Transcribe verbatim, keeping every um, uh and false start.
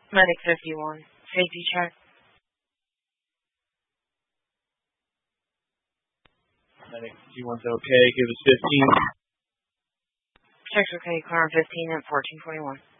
Medic fifty-one. Safety check. Medic fifty-one's okay. Give us fifteen. Check's okay. Car fifteen at fourteen twenty-one.